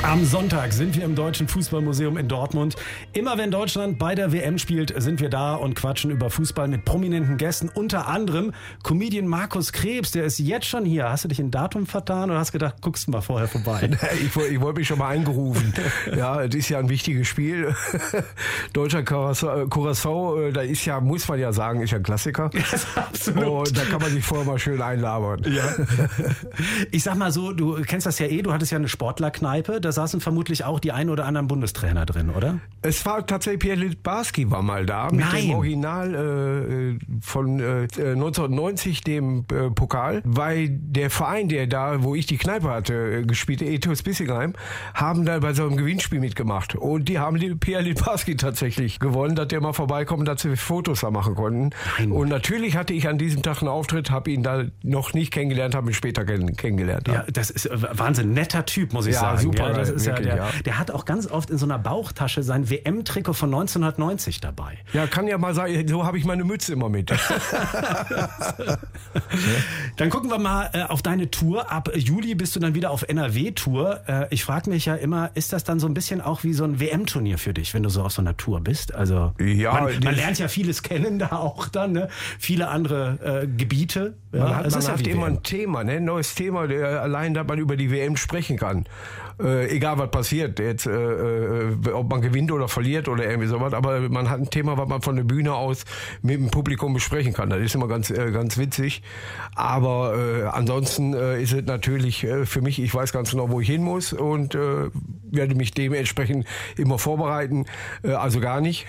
Am Sonntag sind wir im Deutschen Fußballmuseum in Dortmund. Immer wenn Deutschland bei der WM spielt, sind wir da und quatschen über Fußball mit prominenten Gästen. Unter anderem Comedian Markus Krebs, der ist jetzt schon hier. Hast du dich in Datum vertan oder hast gedacht, guckst du mal vorher vorbei? Ich wollte mich schon mal eingerufen. Ja, es ist ja ein wichtiges Spiel. Deutscher Curaçao, da ist ja, muss man ja sagen, ist ja ein Klassiker. Absolut. Und da kann man sich vorher mal schön einlabern. Ja. Ich sag mal so, du kennst das ja du hattest ja eine Sportlerkneipe, da saßen vermutlich auch die ein oder anderen Bundestrainer drin, oder? Es war tatsächlich Pierre Littbarski war mal da mit dem Original von 1990, dem Pokal, weil der Verein, der da, wo ich die Kneipe hatte, gespielt, Ethos Bissingheim, haben da bei so einem Gewinnspiel mitgemacht und die haben Pierre Littbarski tatsächlich gewonnen, dass der mal vorbeikommt, dass sie Fotos da machen konnten. Nein. Und natürlich hatte ich an diesem Tag einen Auftritt, habe ihn da noch nicht kennengelernt, habe ihn später kennengelernt. Ja, das ist Wahnsinn, netter Typ, muss ich sagen. Super, ja, das ist wirklich, der hat auch ganz oft in so einer Bauchtasche sein WM-Trikot von 1990 dabei. Ja, kann ja mal sein, so habe ich meine Mütze immer mit. Dann gucken wir mal auf deine Tour. Ab Juli bist du dann wieder auf NRW-Tour. Ich frage mich ja immer, ist das dann so ein bisschen auch wie so ein WM-Turnier für dich, wenn du so auf so einer Tour bist? Also ja, man lernt ja vieles kennen da auch dann, ne? Viele andere Gebiete. Ja, man hat immer ein Thema, ne? Ein neues Thema, allein, dass man über die WM sprechen kann. Egal was passiert, jetzt, ob man gewinnt oder verliert oder irgendwie sowas, aber man hat ein Thema, was man von der Bühne aus mit dem Publikum besprechen kann. Das ist immer ganz witzig. Aber ansonsten ist es natürlich für mich, ich weiß ganz genau, wo ich hin muss und werde mich dementsprechend immer vorbereiten. Also gar nicht.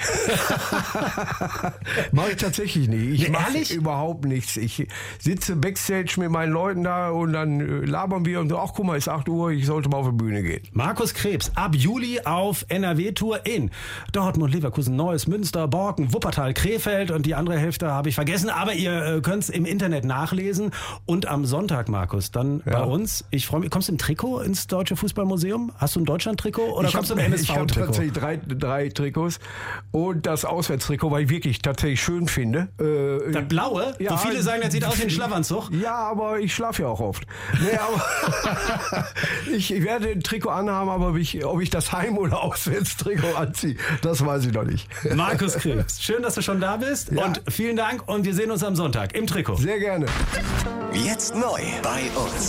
Mache ich tatsächlich nicht. Ich mache überhaupt nichts. Ich sitze Backstage mit meinen Leuten da und dann labern wir und so, ach guck mal, ist 8 Uhr, ich sollte mal auf die Bühne gehen. Markus Krebs, ab Juli auf NRW-Tour in Dortmund, Leverkusen, Neuss, Münster, Borken, Wuppertal, Krefeld und die andere Hälfte habe ich vergessen, aber ihr könnt es im Internet nachlesen. Und am Sonntag, Markus, dann bei uns, ich freue mich, kommst du im Trikot ins Deutsche Fußballmuseum? Hast du ein Deutschland-Trikot oder kommst du im MSV-Trikot? Ich habe tatsächlich drei Trikots und das Auswärtstrikot, weil ich wirklich tatsächlich schön finde. Das blaue? Ja, wo viele sagen, das sieht aus wie ein Schlafanzug. Ja, aber ich schlafe ja auch oft. Nee, aber ich werde ein Trikot anhaben, aber ob ich das Heim- oder Auswärtstrikot anziehe, das weiß ich noch nicht. Markus Krebs, schön, dass du schon da bist und vielen Dank und wir sehen uns am Sonntag im Trikot. Sehr gerne. Jetzt neu bei uns.